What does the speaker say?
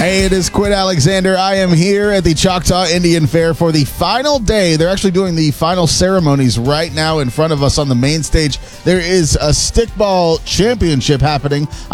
Hey, it is Quinn Alexander. I am here at the Choctaw Indian Fair for the final day. They're actually doing the final ceremonies right now in front of us on the main stage. There is a stickball championship happening.